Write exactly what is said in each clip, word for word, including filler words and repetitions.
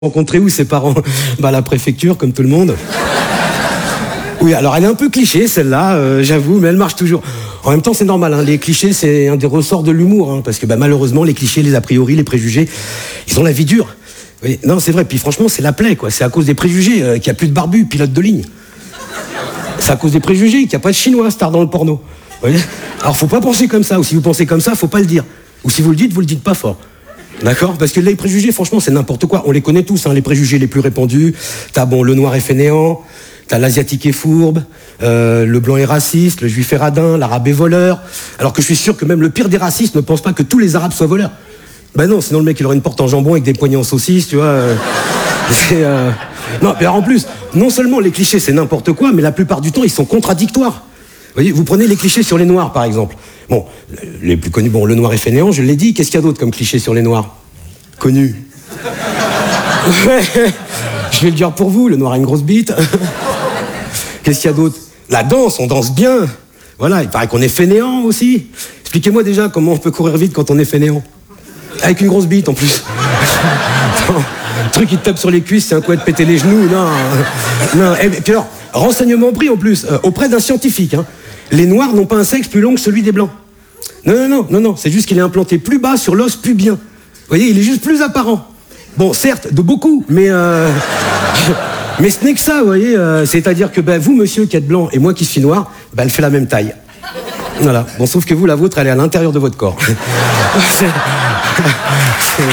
rencontré où ses parents? Bah à la préfecture, comme tout le monde. Oui, alors elle est un peu cliché celle-là, euh, j'avoue, mais elle marche toujours. En même temps, c'est normal, hein, les clichés, c'est un des ressorts de l'humour, hein, parce que bah, malheureusement, les clichés, les a priori, les préjugés, ils ont la vie dure. Oui, non, c'est vrai, puis franchement, c'est la plaie, quoi. C'est à cause des préjugés euh, qu'il n'y a plus de barbu, pilote de ligne. C'est à cause des préjugés qu'il n'y a pas de chinois star dans le porno. Vous voyez? Alors, faut pas penser comme ça, ou si vous pensez comme ça, faut pas le dire. Ou si vous le dites, vous le dites pas fort. D'accord? Parce que les préjugés, franchement, c'est n'importe quoi. On les connaît tous, hein, les préjugés les plus répandus. T'as bon, le noir est fainéant, t'as l'asiatique est fourbe, euh, le blanc est raciste, le juif est radin, l'arabe est voleur. Alors que je suis sûr que même le pire des racistes ne pense pas que tous les arabes soient voleurs. Ben non, sinon le mec il aurait une porte en jambon avec des poignets en saucisse, tu vois. Euh, c'est, euh... Non, mais alors en plus, non seulement les clichés c'est n'importe quoi, mais la plupart du temps ils sont contradictoires. Vous voyez, vous prenez les clichés sur les noirs par exemple. Bon, les plus connus, bon, le noir est fainéant, je l'ai dit. Qu'est-ce qu'il y a d'autre comme cliché sur les noirs? Connus. Je vais le dire pour vous, le noir a une grosse bite. Qu'est-ce qu'il y a d'autre? La danse, on danse bien. Voilà, il paraît qu'on est fainéant aussi. Expliquez-moi déjà comment on peut courir vite quand on est fainéant. Avec une grosse bite en plus. Le truc qui te tape sur les cuisses, c'est un coup de péter les genoux. Non, non. Et puis alors, renseignement pris en plus, euh, auprès d'un scientifique. Hein. Les noirs n'ont pas un sexe plus long que celui des blancs. Non, non, non, non, non. C'est juste qu'il est implanté plus bas sur l'os pubien. Vous voyez, il est juste plus apparent. Bon, certes, de beaucoup, mais euh... mais ce n'est que ça, vous voyez. Euh, c'est-à-dire que ben, vous, monsieur, qui êtes blanc, et moi qui suis noir, ben, elle fait la même taille. Voilà. Bon, sauf que vous, la vôtre, elle est à l'intérieur de votre corps. c'est... c'est...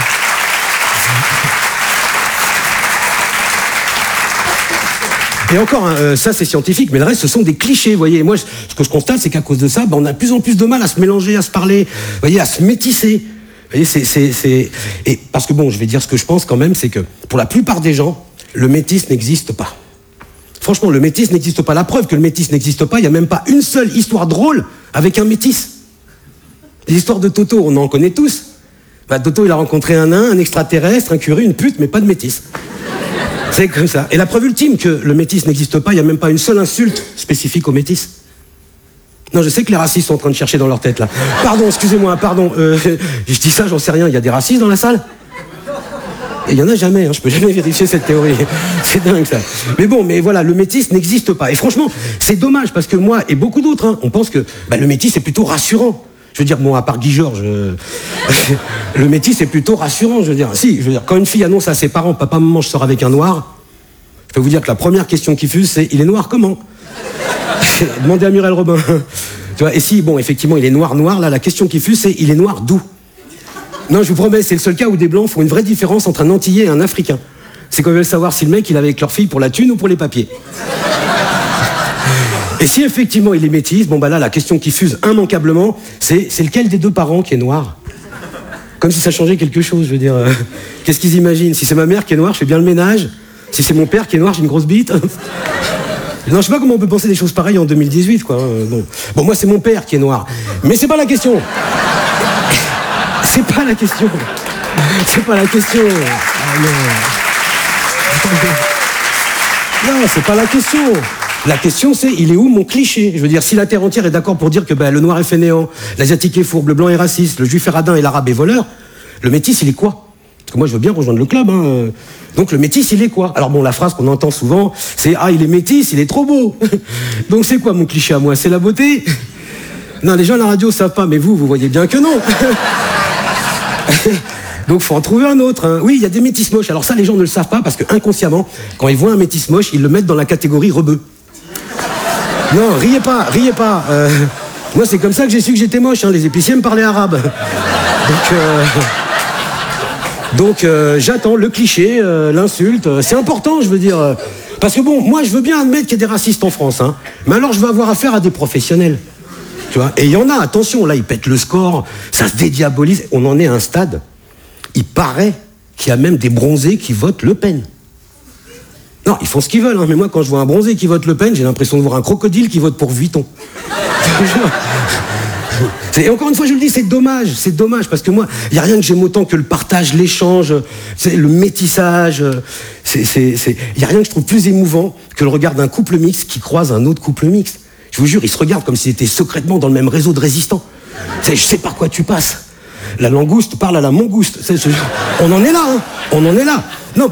Et encore, hein, euh, ça c'est scientifique, mais le reste ce sont des clichés, vous voyez. Et moi, je, ce que je constate, c'est qu'à cause de ça, ben, on a de plus en plus de mal à se mélanger, à se parler, vous voyez, à se métisser. Vous voyez, c'est, c'est, c'est... Et parce que bon, je vais dire ce que je pense quand même, c'est que pour la plupart des gens, le métis n'existe pas. Franchement, le métis n'existe pas. La preuve que le métis n'existe pas, il n'y a même pas une seule histoire drôle avec un métis. Les histoires de Toto, on en connaît tous. Bah, Toto, il a rencontré un nain, un extraterrestre, un curé, une pute, mais pas de métis. C'est comme ça. Et la preuve ultime que le métis n'existe pas, il n'y a même pas une seule insulte spécifique au métis. Non, je sais que les racistes sont en train de chercher dans leur tête, là. Pardon, excusez-moi, pardon. Euh, je dis ça, j'en sais rien. Il y a des racistes dans la salle? Et il n'y en a jamais, hein, je peux jamais vérifier cette théorie. C'est dingue, ça. Mais bon, mais voilà, le métis n'existe pas. Et franchement, c'est dommage, parce que moi, et beaucoup d'autres, hein, on pense que bah, le métis est plutôt rassurant. Je veux dire, bon, à part Guy Georges, euh, le métis est plutôt rassurant, je veux dire. Si, je veux dire, quand une fille annonce à ses parents, papa, maman, je sors avec un noir, je peux vous dire que la première question qui fuse, c'est, il est noir comment? Demandez à Muriel Robin. Tu vois, et si, bon, effectivement, il est noir, noir, là, la question qui fuse, c'est, il est noir d'où? Non, je vous promets, c'est le seul cas où des blancs font une vraie différence entre un Antillais et un Africain. C'est qu'on veut savoir si le mec, il est avec leur fille pour la thune ou pour les papiers. Et si effectivement il est métis, bon bah là, la question qui fuse immanquablement, c'est, c'est lequel des deux parents qui est noir? Comme si ça changeait quelque chose, je veux dire. Euh, qu'est-ce qu'ils imaginent? Si c'est ma mère qui est noire, je fais bien le ménage. Si c'est mon père qui est noir, j'ai une grosse bite. Non, je sais pas comment on peut penser des choses pareilles en deux mille dix-huit, quoi. Euh, bon. bon, moi c'est mon père qui est noir. Mais c'est pas la question. C'est pas la question. C'est pas la question. Ah, non, non c'est pas la question. La question c'est, il est où mon cliché? Je veux dire, si la terre entière est d'accord pour dire que ben, le noir est fainéant, l'asiatique est fourbe, le blanc est raciste, le juif est radin et l'arabe est voleur, le métis il est quoi? Parce que moi je veux bien rejoindre le club, hein. Donc le métis il est quoi? Alors bon, la phrase qu'on entend souvent, c'est, ah il est métis, il est trop beau. Donc c'est quoi mon cliché à moi? C'est la beauté? Non, les gens à la radio savent pas, mais vous, vous voyez bien que non. Donc faut en trouver un autre, hein. Oui, il y a des métis moches. Alors ça, les gens ne le savent pas parce que inconsciemment, quand ils voient un métis moche, ils le mettent dans la catégorie rebeu. Non, riez pas, riez pas. Euh, moi, c'est comme ça que j'ai su que j'étais moche. Hein. Les épiciers me parlaient arabe. Donc, euh, donc euh, j'attends le cliché, euh, l'insulte. C'est important, je veux dire. Euh, parce que bon, moi, je veux bien admettre qu'il y a des racistes en France. Hein. Mais alors, je veux avoir affaire à des professionnels. Tu vois. Et il y en a, attention, là, ils pètent le score. Ça se dédiabolise. On en est à un stade. Il paraît qu'il y a même des bronzés qui votent Le Pen. Non, ils font ce qu'ils veulent, hein, mais moi, quand je vois un bronzé qui vote Le Pen, j'ai l'impression de voir un crocodile qui vote pour Vuitton. Et encore une fois, je le dis, c'est dommage, c'est dommage, parce que moi, il n'y a rien que j'aime autant que le partage, l'échange, c'est le métissage. C'est, c'est, c'est... Il n'y a rien que je trouve plus émouvant que le regard d'un couple mixte qui croise un autre couple mixte. Je vous jure, ils se regardent comme s'ils étaient secrètement dans le même réseau de résistants. C'est, je sais par quoi tu passes. La langouste parle à la mangouste. C'est, c'est, on en est là, hein. On en est là. Non,